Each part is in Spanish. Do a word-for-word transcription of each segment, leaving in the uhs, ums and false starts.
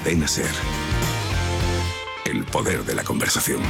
Cadena SER. El poder de la conversación.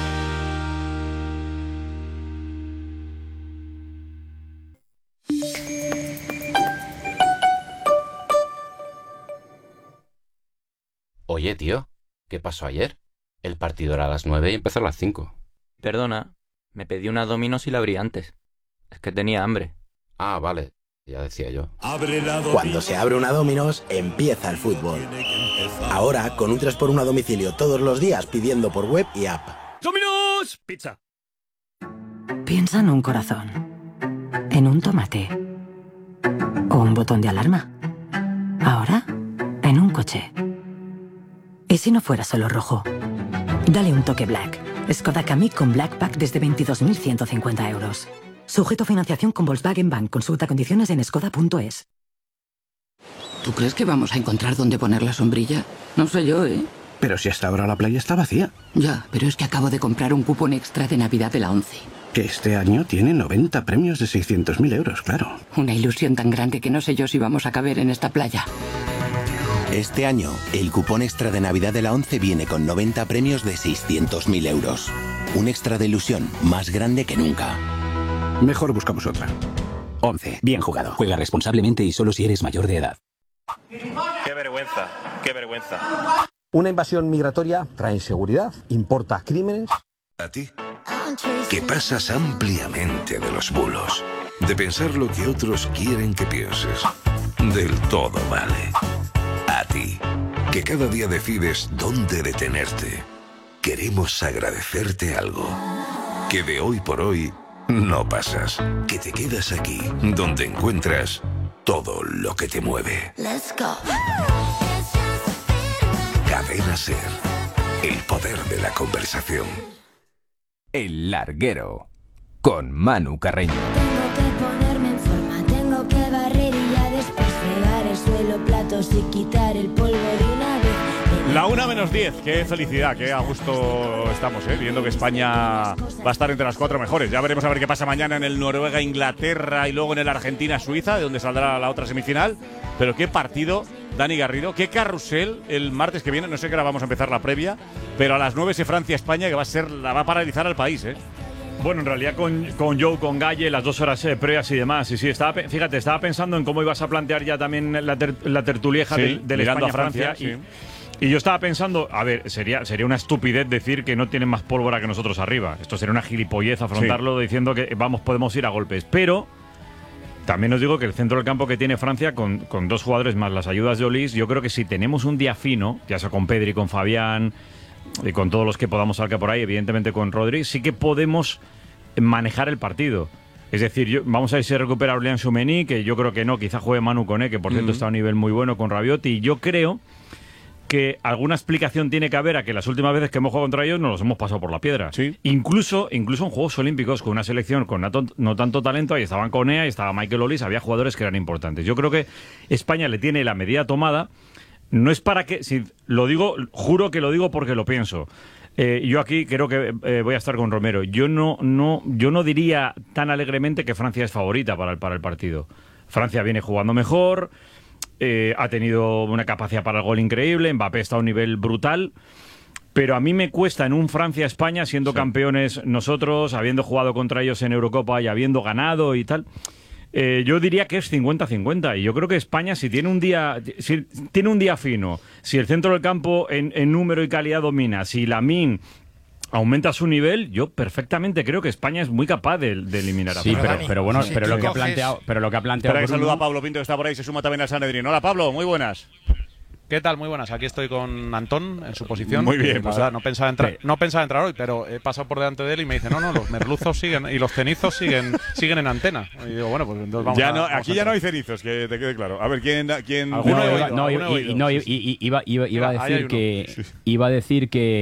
Oye, tío, ¿qué pasó ayer? El partido era a las nueve y empezó a las cinco. Perdona, me pedí una Domino's y la abrí antes. Es que tenía hambre. Ah, vale, ya decía yo. Cuando se abre una Domino's, empieza el fútbol. Ahora, con un tres por uno a domicilio todos los días pidiendo por web y app. ¡Domino's! Pizza. Piensa en un corazón, en un tomate o un botón de alarma. Ahora, en un coche. ¿Y si no fuera solo rojo? Dale un toque Black. Skoda Kamiq con Black Pack desde veintidós mil ciento cincuenta euros. Sujeto a financiación con Volkswagen Bank. Consulta condiciones en skoda punto es. ¿Tú crees que vamos a encontrar dónde poner la sombrilla? No sé yo, ¿eh? Pero si hasta ahora la playa está vacía. Ya, pero es que acabo de comprar un cupón extra de Navidad de la ONCE. Que este año tiene noventa premios de seiscientos mil euros, claro. Una ilusión tan grande que no sé yo si vamos a caber en esta playa. Este año, el cupón extra de Navidad de la ONCE viene con noventa premios de seiscientos mil euros. Un extra de ilusión más grande que nunca. Mejor buscamos otra. ONCE. Bien jugado. Juega responsablemente y solo si eres mayor de edad. Qué vergüenza, qué vergüenza. Una invasión migratoria trae inseguridad, importa crímenes. ¿A ti? Que pasas ampliamente de los bulos, de pensar lo que otros quieren que pienses. Del todo vale. A ti, que cada día decides dónde detenerte. Queremos agradecerte algo. Que de hoy por hoy no pasas. Que te quedas aquí, donde encuentras todo lo que te mueve. Let's go. Cadena SER. El poder de la conversación. El Larguero, con Manu Carreño. Tengo que ponerme en forma, tengo que barrer y ya después fregar el suelo, platos y quitar el polvo de una vez. La una menos diez, qué felicidad, qué a gusto estamos, ¿eh? Viendo que España va a estar entre las cuatro mejores. Ya veremos a ver qué pasa mañana en el Noruega-Inglaterra y luego en el Argentina-Suiza, de donde saldrá la otra semifinal. Pero qué partido, Dani Garrido, qué carrusel el martes que viene. No sé qué hora vamos a empezar la previa, pero a las nueve se Francia-España, que va a ser, la va a paralizar al país, ¿eh? Bueno, en realidad con, con Joe, con Galle, las dos horas eh, previas y demás. Y sí, estaba, fíjate, estaba pensando en cómo ibas a plantear ya también la, ter, la tertulieja sí, del, del España-Francia. Sí. Y, y yo estaba pensando, a ver, sería, sería una estupidez decir que no tienen más pólvora que nosotros arriba. Esto sería una gilipollez afrontarlo sí. diciendo que vamos, podemos ir a golpes. Pero también os digo que el centro del campo que tiene Francia, con, con dos jugadores más las ayudas de Olís, yo creo que si tenemos un día fino, ya sea con Pedri, con Fabián y con todos los que podamos sacar por ahí, evidentemente con Rodri, sí que podemos manejar el partido. Es decir, yo, vamos a ver si recupera Aurélien Tchouaméni, que yo creo que no, quizá juegue Manu Koné, que por cierto uh-huh. está a un nivel muy bueno con Rabiot, y yo creo que alguna explicación tiene que haber a que las últimas veces que hemos jugado contra ellos nos los hemos pasado por la piedra. ¿Sí? Incluso, incluso en Juegos Olímpicos, con una selección con no, no tanto talento, ahí estaban Koné, ahí estaba Michael Olise, había jugadores que eran importantes. Yo creo que España le tiene la medida tomada. No es para que, si lo digo, juro que lo digo porque lo pienso. Eh, yo aquí creo que eh, voy a estar con Romero. Yo no, no, yo no diría tan alegremente que Francia es favorita para el, para el partido. Francia viene jugando mejor, eh, ha tenido una capacidad para el gol increíble, Mbappé está a un nivel brutal, pero a mí me cuesta en un Francia-España, siendo sí. campeones nosotros, habiendo jugado contra ellos en Eurocopa y habiendo ganado y tal. Eh, yo diría que es cincuenta cincuenta, y yo creo que España, si tiene un día si tiene un día fino, si el centro del campo en, en número y calidad domina, si Lamine aumenta su nivel, yo perfectamente creo que España es muy capaz de, de eliminar a sí, Francia. pero, pero bueno, sí, pero lo que ha planteado, pero lo que ha planteado. Espera que saluda a Pablo Pinto, que está por ahí, se suma también al Sanedrín. Hola Pablo, muy buenas. ¿Qué tal? Muy buenas. Aquí estoy con Antón en su posición. Muy bien. La pues verdad, no pensaba entrar, no pensaba entrar hoy, pero he pasado por delante de él y me dice, no, no, los merluzos siguen y los cenizos siguen siguen en antena. Y digo, bueno, pues entonces vamos ya a, no, vamos Aquí a ya no hay cenizos, que te quede claro. A ver, ¿quién...? quién no, iba, no, iba, y, no, y, y, iba, iba, iba a decir que... Iba a decir que